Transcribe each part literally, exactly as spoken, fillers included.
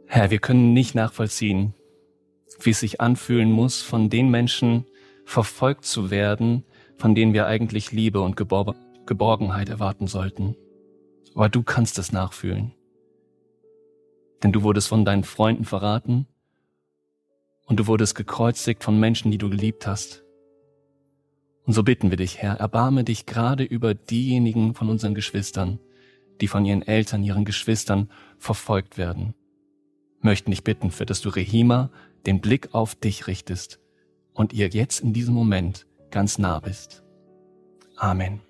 Herr, wir können nicht nachvollziehen, wie es sich anfühlen muss, von den Menschen verfolgt zu werden, von denen wir eigentlich Liebe und Gebor- Geborgenheit erwarten sollten. Aber du kannst es nachfühlen. Denn du wurdest von deinen Freunden verraten und du wurdest gekreuzigt von Menschen, die du geliebt hast. Und so bitten wir dich, Herr, erbarme dich gerade über diejenigen von unseren Geschwistern, die von ihren Eltern, ihren Geschwistern verfolgt werden. Möchten dich bitten, für dass du Rehima den Blick auf dich richtest und ihr jetzt in diesem Moment ganz nah bist. Amen.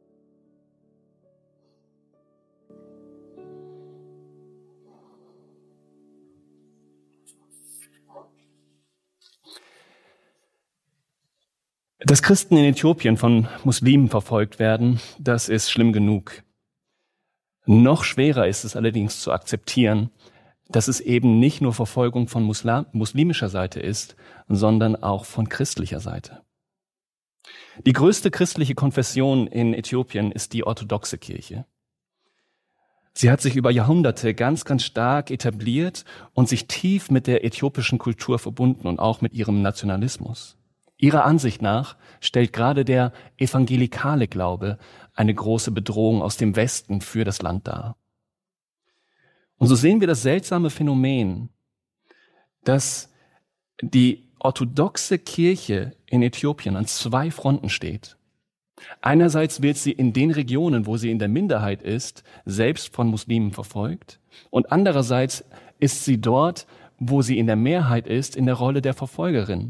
Dass Christen in Äthiopien von Muslimen verfolgt werden, das ist schlimm genug. Noch schwerer ist es allerdings zu akzeptieren, dass es eben nicht nur Verfolgung von Musla- muslimischer Seite ist, sondern auch von christlicher Seite. Die größte christliche Konfession in Äthiopien ist die orthodoxe Kirche. Sie hat sich über Jahrhunderte ganz, ganz stark etabliert und sich tief mit der äthiopischen Kultur verbunden und auch mit ihrem Nationalismus. Ihrer Ansicht nach stellt gerade der evangelikale Glaube eine große Bedrohung aus dem Westen für das Land dar. Und so sehen wir das seltsame Phänomen, dass die orthodoxe Kirche in Äthiopien an zwei Fronten steht. Einerseits wird sie in den Regionen, wo sie in der Minderheit ist, selbst von Muslimen verfolgt, und andererseits ist sie dort, wo sie in der Mehrheit ist, in der Rolle der Verfolgerin.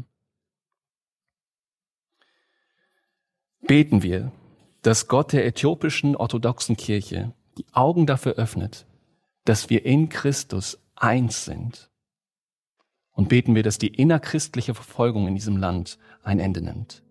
Beten wir, dass Gott der äthiopischen orthodoxen Kirche die Augen dafür öffnet, dass wir in Christus eins sind. Und beten wir, dass die innerchristliche Verfolgung in diesem Land ein Ende nimmt.